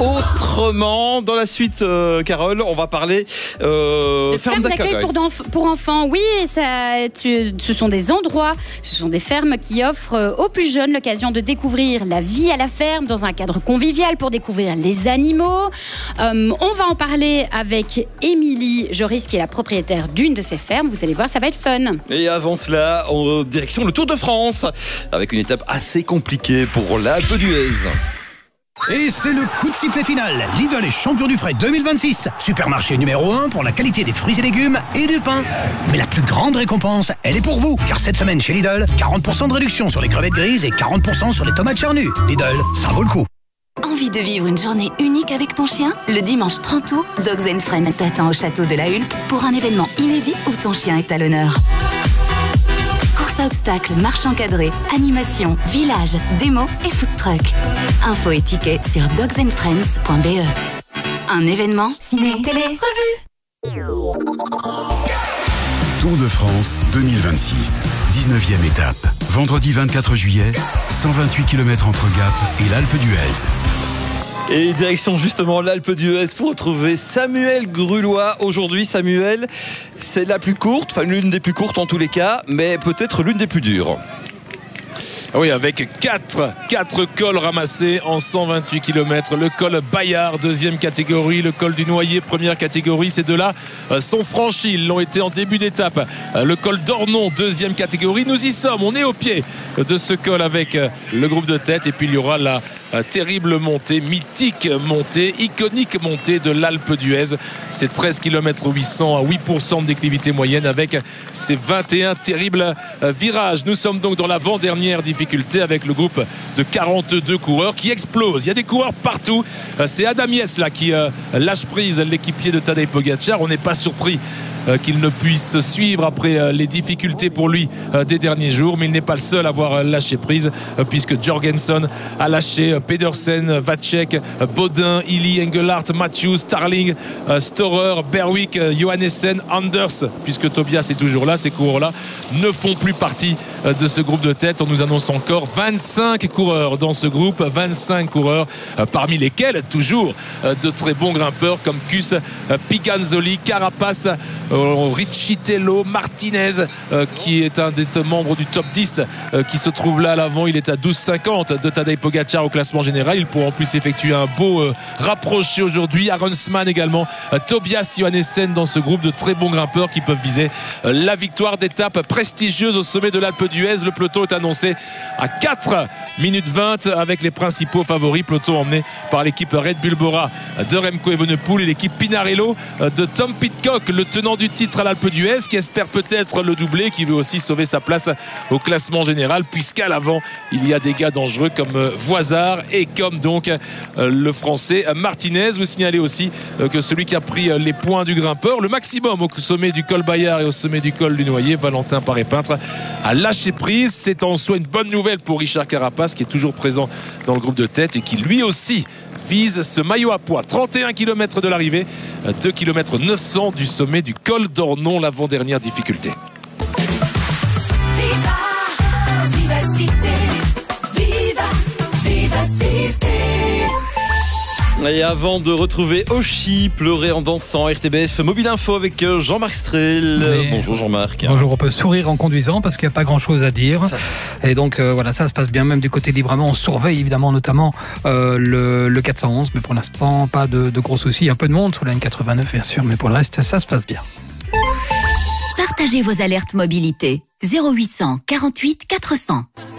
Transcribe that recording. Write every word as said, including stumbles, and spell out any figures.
autrement. Dans la suite, euh, Carole, on va parler euh, de ferme d'accueil pour, pour enfants. Oui, ça, tu, ce sont des endroits, ce sont des fermes qui offrent aux plus jeunes l'occasion de découvrir la vie à la ferme dans un cadre convivial pour découvrir les animaux. Euh, on va en parler avec Émilie Joris, qui est la propriétaire d'une de ces fermes. Vous allez voir, ça va être fun. Et avant cela, en direction le Tour de France, avec une étape assez compliquée pour l'Alpe d'Huez. Et c'est le coup de sifflet final. Lidl est champion du frais deux mille vingt-six. Supermarché numéro un pour la qualité des fruits et légumes et du pain. Mais la plus grande récompense, elle est pour vous. Car cette semaine chez Lidl, quarante pour cent de réduction sur les crevettes grises et quarante pour cent sur les tomates charnues. Lidl, ça vaut le coup. Envie de vivre une journée unique avec ton chien? Le dimanche trente août, Dogs and Friends t'attend au château de la Hulpe pour un événement inédit où ton chien est à l'honneur. Course à obstacles, marche encadrée, animation, village, démo et food truck. Infos et tickets sur dogs and friends point b e. Un événement ciné, télé, revue. Tour de France deux mille vingt-six, dix-neuvième étape. Vendredi vingt-quatre juillet, cent vingt-huit kilomètres entre Gap et l'Alpe d'Huez. Et direction justement l'Alpe d'Huez pour retrouver Samuel Grulois. Aujourd'hui, Samuel, c'est la plus courte, enfin l'une des plus courtes en tous les cas, mais peut-être l'une des plus dures. Oui, avec quatre cols ramassés en cent vingt-huit kilomètres. Le col Bayard, deuxième catégorie. Le col du Noyer, première catégorie. Ces deux-là sont franchis. Ils l'ont été en début d'étape. Le col d'Ornon, deuxième catégorie. Nous y sommes. On est au pied de ce col avec le groupe de tête. Et puis il y aura la terrible montée, mythique montée, iconique montée de l'Alpe d'Huez. C'est treize kilomètres huit cents à huit pour cent de déclivité moyenne avec ces vingt et un terribles virages. Nous sommes donc dans l'avant-dernière difficulté avec le groupe de quarante-deux coureurs qui explosent. Il y a des coureurs partout. C'est Adam Yates là qui lâche prise, l'équipier de Tadej Pogacar. On n'est pas surpris qu'il ne puisse suivre après les difficultés pour lui des derniers jours, mais il n'est pas le seul à avoir lâché prise puisque Jorgensen a lâché, Pedersen, Vacek, Bodin, Illy, Engelhardt, Matthews, Starling, Storer, Berwick, Johannessen, Anders, puisque Tobias est toujours là. Ces coureurs-là ne font plus partie de ce groupe de tête. On nous annonce encore vingt-cinq coureurs dans ce groupe, vingt-cinq coureurs parmi lesquels toujours de très bons grimpeurs comme Kuss, Piganzoli, Carapace, Riccitello, Martinez euh, qui est un des membres du top dix euh, qui se trouve là à l'avant. Il est à douze cinquante de Tadej Pogacar au classement général. Il pourra en plus effectuer un beau euh, rapproché aujourd'hui. Aronsman également, euh, Tobias Johannessen dans ce groupe de très bons grimpeurs qui peuvent viser euh, la victoire d'étape prestigieuse au sommet de l'Alpe d'Huez. Le peloton est annoncé à quatre minutes vingt avec les principaux favoris. Peloton emmené par l'équipe Red Bull Bora de Remco Evenepoel et l'équipe Pinarello de Tom Pidcock, le tenant du titre à l'Alpe d'Huez, qui espère peut-être le doubler, qui veut aussi sauver sa place au classement général, puisqu'à l'avant il y a des gars dangereux comme Voisard et comme donc le français Martinez. Vous signalez aussi que celui qui a pris les points du grimpeur, le maximum au sommet du col Bayard et au sommet du col du Noyer, Valentin Paré-Peintre, a lâché prise. C'est en soi une bonne nouvelle pour Richard Carapace, qui est toujours présent dans le groupe de tête et qui lui aussi vise ce maillot à poids. Trente et un kilomètres de l'arrivée, deux kilomètres neuf cents du sommet du col d'Ornon, l'avant-dernière difficulté. Viva, vivacité, viva, vivacité. Et avant de retrouver Oshi, pleurer en dansant, R T B F Mobile Info avec Jean-Marc Strel. Oui. Bonjour Jean-Marc. Bonjour, on peut sourire en conduisant parce qu'il n'y a pas grand-chose à dire. Ça... Et donc euh, voilà, ça se passe bien, même du côté librement. On surveille évidemment notamment euh, le, le quatre cent onze, mais pour l'instant, pas de, de gros soucis. Un peu de monde sur la N quatre-vingt-neuf bien sûr, mais pour le reste, ça se passe bien. Partagez vos alertes mobilité. zéro huit cents quarante-huit quatre cents.